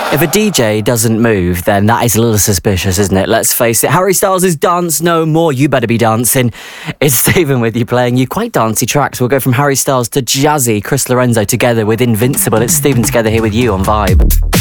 If a DJ doesn't move, then that is a little suspicious, isn't it? Let's face it. Harry Styles' Dance No More. You better be dancing. It's Stephen with you, playing you quite dancey tracks. We'll go from Harry Styles to jazzy Chris Lorenzo together with Invincible. It's Stephen together here with you on Vibe.